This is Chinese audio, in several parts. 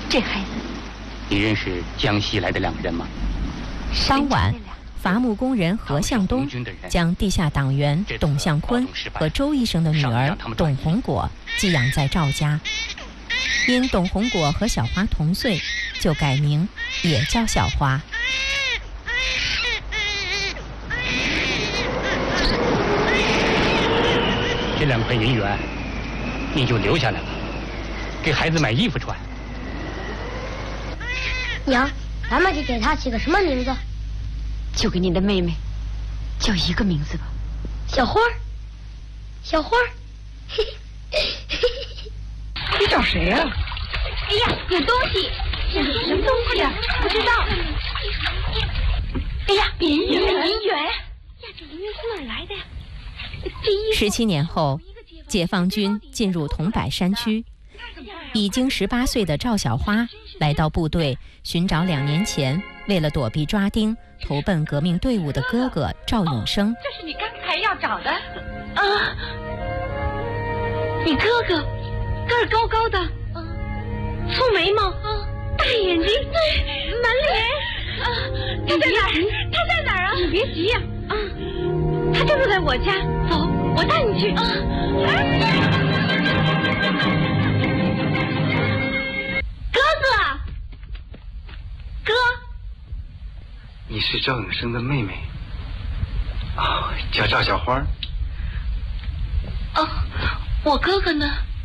这孩子， 你认识江西来的2个人吗？ 当晚，伐木工人何向东将地下党员董向坤和周医生的女儿董红果寄养在赵家。因董红果和小花同岁，就改名也叫小花。 这2块银元，你就留下来吧，给孩子买衣服穿。 娘，咱们就给她起个什么名字？ 就给你的妹妹叫一个名字吧。 小花儿，小花儿。 你找谁呀？哎呀，有东西！什么东西呀？不知道。哎呀，银元！呀，这银元从哪儿来的呀 ？17年后，解放军进入桐柏山区，已经18岁的赵小花来到部队寻找2年前为了躲避抓丁投奔革命队伍的哥哥赵永生。 这是你刚才要找的啊？你哥哥个儿高高的，粗眉毛，大眼睛，满脸。他在哪儿？他在哪儿啊？你别急呀，他就住在我家。走，我带你去。哥哥，哥， 你是赵永生的妹妹啊，叫赵小花。 我哥哥呢？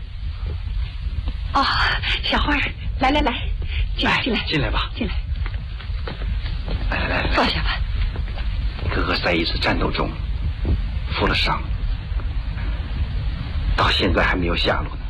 小花，来， 进来吧， 进来。 来， 坐下吧。 哥哥在一次战斗中负了伤，到现在还没有下落呢。